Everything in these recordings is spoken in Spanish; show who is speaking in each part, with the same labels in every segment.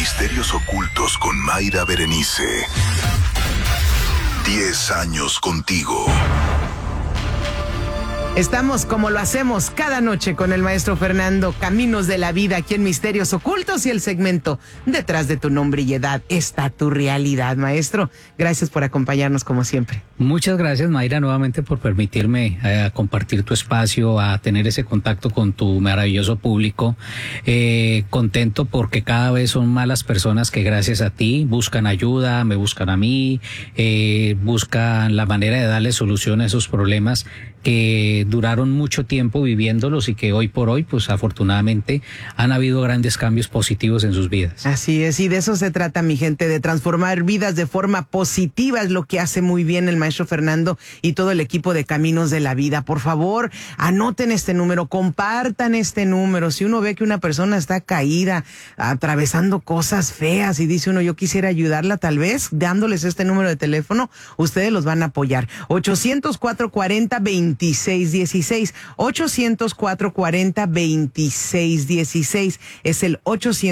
Speaker 1: Misterios Ocultos con Mayra Berenice. 10 años contigo.
Speaker 2: Estamos como lo hacemos cada noche con el maestro Fernando, Caminos de la Vida, aquí en Misterios Ocultos y el segmento Detrás de tu nombre y edad está tu realidad. Maestro, gracias por acompañarnos como siempre.
Speaker 3: Muchas gracias, Mayra, nuevamente por permitirme compartir tu espacio, a tener ese contacto con tu maravilloso público. Contento porque cada vez son más las personas que gracias a ti buscan ayuda, me buscan a mí, buscan la manera de darle solución a esos problemas que duraron mucho tiempo viviéndolos y que hoy por hoy, pues afortunadamente, han habido grandes cambios positivos en sus vidas.
Speaker 2: Así es, y de eso se trata, mi gente, de transformar vidas de forma positiva, es lo que hace muy bien el maestro Fernando y todo el equipo de Caminos de la Vida. Por favor, anoten este número, compartan este número. Si uno ve que una persona está caída, atravesando cosas feas y dice uno, yo quisiera ayudarla, tal vez, dándoles este número de teléfono, ustedes los van a apoyar. 800-440-2616, 800-440-2616, es el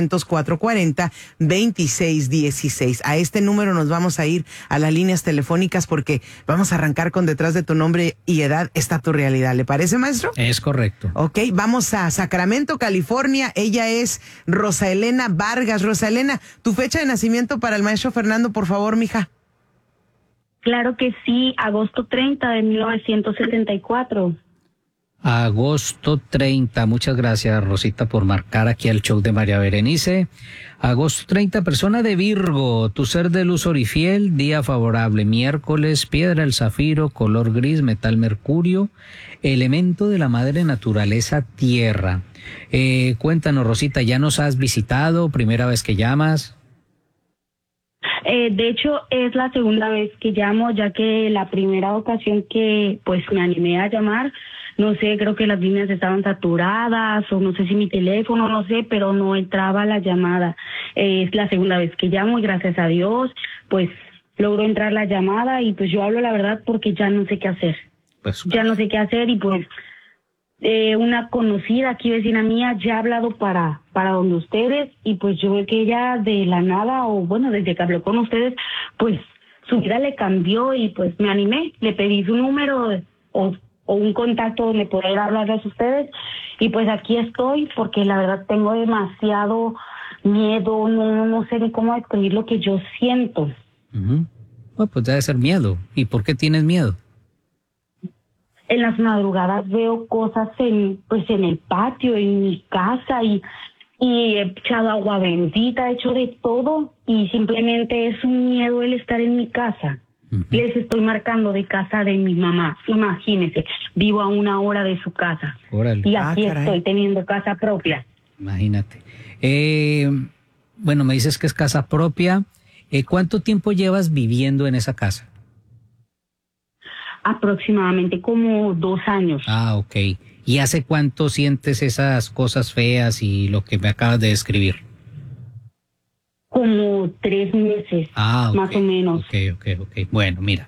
Speaker 2: 800-440-2616. A este número nos vamos a ir a las líneas telefónicas porque vamos a arrancar con Detrás de tu nombre y edad está tu realidad. ¿Le parece, maestro?
Speaker 3: Es correcto.
Speaker 2: Ok, vamos a Sacramento, California. Ella es Rosa Elena Vargas. Rosa Elena, tu fecha de nacimiento para el maestro Fernando, por favor, mija.
Speaker 4: Claro que sí, agosto 30 de 1974.
Speaker 3: Agosto 30, muchas gracias, Rosita, por marcar aquí al show de María Berenice. Agosto 30, persona de Virgo, tu ser de luz orifiel, día favorable, miércoles, piedra el zafiro, color gris, metal mercurio, elemento de la madre naturaleza, tierra. Cuéntanos, Rosita, ¿ya nos has visitado? ¿Primera vez que llamas?
Speaker 4: De hecho, es la segunda vez que llamo, ya que la primera ocasión que pues me animé a llamar, no sé, creo que las líneas estaban saturadas o no sé si mi teléfono, no sé, pero no entraba la llamada. Es la segunda vez que llamo y gracias a Dios, pues logró entrar la llamada y pues yo hablo la verdad porque ya no sé qué hacer. Ya no sé qué hacer y pues una conocida aquí, vecina mía, ya ha hablado para donde ustedes y pues yo veo que ella de la nada o bueno, desde que habló con ustedes, pues su vida le cambió y pues me animé, le pedí su número o un contacto donde poder hablarles a ustedes y pues aquí estoy porque la verdad tengo demasiado miedo, no sé ni cómo describir lo que yo siento.
Speaker 3: Uh-huh. Bueno, pues debe ser miedo. ¿Y por qué tienes miedo?
Speaker 4: En las madrugadas veo cosas en el patio, en mi casa y he echado agua bendita, he hecho de todo y simplemente es un miedo el estar en mi casa. Uh-huh. Les estoy marcando de casa de mi mamá, imagínense, vivo a 1 hora de su casa.
Speaker 3: Órale.
Speaker 4: Y aquí estoy teniendo casa propia.
Speaker 3: Imagínate. Bueno, me dices que es casa propia. ¿Cuánto tiempo llevas viviendo en esa casa?
Speaker 4: Aproximadamente como 2 años.
Speaker 3: Ah, ok. ¿Y hace cuánto sientes esas cosas feas y lo que me acabas de describir?
Speaker 4: Como 3 meses,
Speaker 3: okay,
Speaker 4: más o menos.
Speaker 3: Ok. Bueno, mira.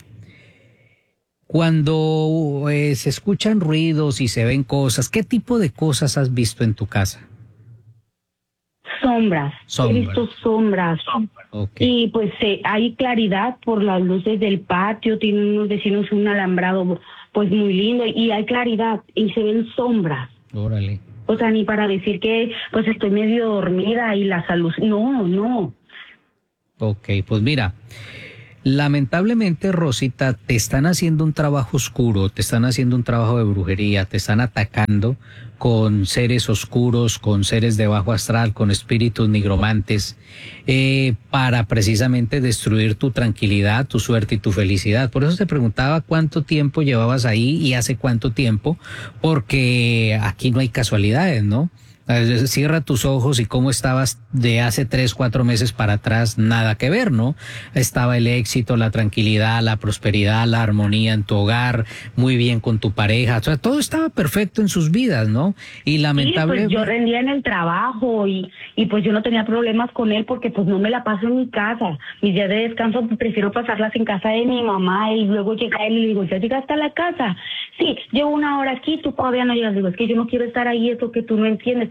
Speaker 3: Cuando se escuchan ruidos y se ven cosas, ¿qué tipo de cosas has visto en tu casa?
Speaker 4: Sombras. He visto sombras.
Speaker 3: Okay.
Speaker 4: Y pues hay claridad por las luces del patio, tienen unos vecinos un alambrado pues muy lindo y hay claridad y se ven sombras.
Speaker 3: Órale.
Speaker 4: O sea, ni para decir que pues estoy medio dormida y la salud, no.
Speaker 3: Ok, pues mira, lamentablemente, Rosita, te están haciendo un trabajo oscuro, te están haciendo un trabajo de brujería, te están atacando con seres oscuros, con seres de bajo astral, con espíritus nigromantes, para precisamente destruir tu tranquilidad, tu suerte y tu felicidad. Por eso te preguntaba cuánto tiempo llevabas ahí y hace cuánto tiempo, porque aquí no hay casualidades, ¿no? Cierra tus ojos y cómo estabas de hace 3, 4 meses para atrás, nada que ver, ¿no? Estaba el éxito, la tranquilidad, la prosperidad, la armonía en tu hogar, muy bien con tu pareja, o sea, todo estaba perfecto en sus vidas, ¿no? Y lamentablemente...
Speaker 4: Sí, pues yo rendía en el trabajo y pues yo no tenía problemas con él porque pues no me la paso en mi casa. Mis días de descanso prefiero pasarlas en casa de mi mamá y luego llega él y le digo, ¿ya llegaste a la casa? Sí, llevo 1 hora aquí, tú todavía no llegas. Digo, es que yo no quiero estar ahí, eso que tú no entiendes.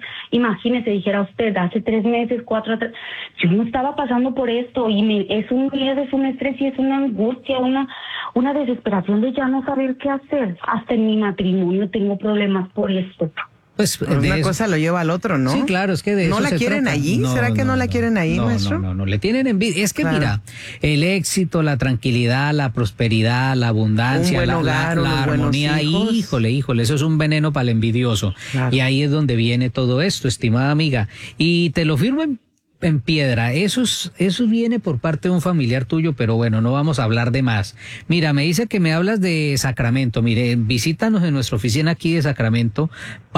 Speaker 4: imagínese, dijera usted, hace 3 meses, 4 atrás, yo no estaba pasando por esto y es un miedo, es un estrés y es una angustia, una desesperación de ya no saber qué hacer. Hasta en mi matrimonio tengo problemas por esto.
Speaker 3: Pues
Speaker 2: una cosa lo lleva al otro, ¿no?
Speaker 3: Sí, claro, es que de
Speaker 2: ¿No
Speaker 3: eso
Speaker 2: la
Speaker 3: se
Speaker 2: quieren
Speaker 3: trata.
Speaker 2: allí? ¿Será que no la quieren ahí, maestro?
Speaker 3: No, le tienen envidia. Es que
Speaker 2: Claro.
Speaker 3: mira, el éxito, la tranquilidad, la prosperidad, la abundancia,
Speaker 2: Un buen hogar,
Speaker 3: la
Speaker 2: unos buenos
Speaker 3: armonía,
Speaker 2: hijos.
Speaker 3: híjole, eso es un veneno para el envidioso.
Speaker 2: Claro.
Speaker 3: Y ahí es donde viene todo esto, estimada amiga. Y te lo firmo en piedra, eso viene por parte de un familiar tuyo, pero bueno, no vamos a hablar de más. Mira, me dice que me hablas de Sacramento. Mire, visítanos en nuestra oficina aquí de Sacramento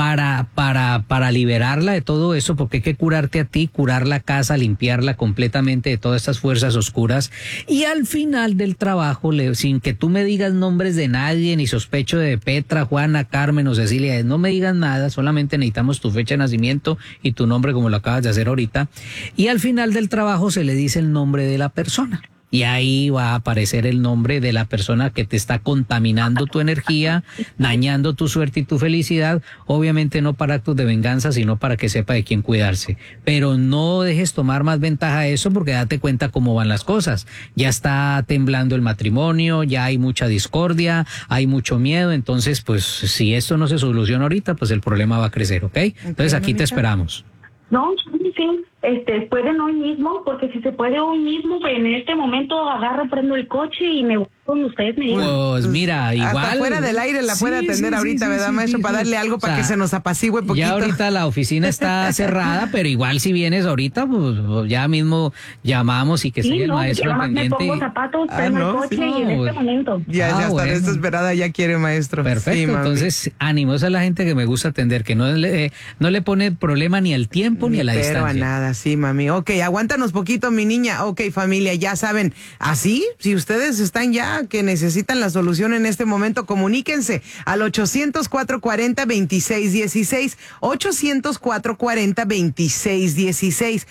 Speaker 3: para liberarla de todo eso, porque hay que curarte a ti, curar la casa, limpiarla completamente de todas estas fuerzas oscuras. Y al final del trabajo, sin que tú me digas nombres de nadie, ni sospecho de Petra, Juana, Carmen o Cecilia, no me digas nada, solamente necesitamos tu fecha de nacimiento y tu nombre como lo acabas de hacer ahorita. Y al final del trabajo se le dice el nombre de la persona. Y ahí va a aparecer el nombre de la persona que te está contaminando tu energía, dañando tu suerte y tu felicidad. Obviamente no para actos de venganza, sino para que sepa de quién cuidarse. Pero no dejes tomar más ventaja de eso, porque date cuenta cómo van las cosas. Ya está temblando el matrimonio, ya hay mucha discordia, hay mucho miedo. Entonces, pues si esto no se soluciona ahorita, pues el problema va a crecer, ¿ok? Entonces aquí te esperamos.
Speaker 4: No, sí, pueden hoy mismo, porque si se puede hoy mismo, en este momento agarro, prendo el coche y me voy con ustedes. Me digan.
Speaker 3: Pues mira, igual.
Speaker 2: Hasta fuera del aire la puede atender ahorita, ¿verdad, maestro? Para darle algo para que se nos apacigüe poquito.
Speaker 3: Ya ahorita la oficina está cerrada, pero igual si vienes ahorita, pues ya mismo llamamos y que siga el maestro pendiente.
Speaker 4: Me pongo zapatos, prendo el coche y en este momento.
Speaker 2: Ya está
Speaker 3: bueno.
Speaker 2: desesperada, ya quiere, maestro.
Speaker 3: Perfecto,
Speaker 2: Sí,
Speaker 3: entonces ánimo, esa es la gente que me gusta atender, que no le pone problema ni al tiempo ni a la
Speaker 2: pero
Speaker 3: distancia.
Speaker 2: a nada, sí, mami. Ok, aguántanos poquito, mi niña. Ok, familia, ya saben, así, si ustedes están ya que necesitan la solución en este momento, comuníquense al 800-440-2616, 800-440-2616,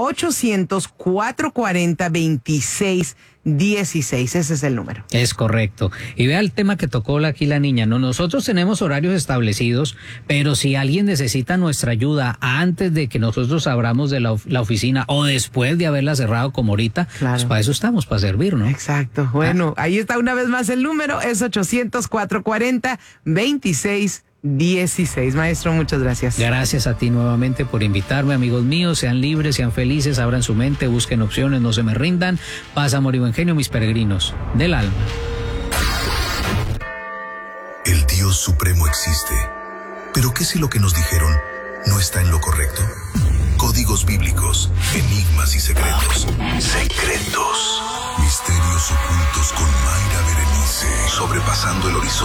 Speaker 2: 800-440-2616. Ese es el número.
Speaker 3: Es correcto. Y vea el tema que tocó aquí la niña. No, nosotros tenemos horarios establecidos, pero si alguien necesita nuestra ayuda antes de que nosotros abramos de la oficina o después de haberla cerrado como ahorita,
Speaker 2: Claro.
Speaker 3: pues para eso estamos, para servir, ¿no?
Speaker 2: Exacto. Bueno, ahí está una vez más el número, es 800-440-2616. Maestro, muchas gracias.
Speaker 3: Gracias a ti nuevamente por invitarme, amigos míos. Sean libres, sean felices, abran su mente, busquen opciones, no se me rindan. Paz, amor y buen genio, mis peregrinos del alma.
Speaker 1: El Dios Supremo existe. Pero ¿qué si lo que nos dijeron no está en lo correcto? Códigos bíblicos, enigmas y secretos. Secretos. Misterios ocultos con Mayra Berenice. Sobrepasando el horizonte.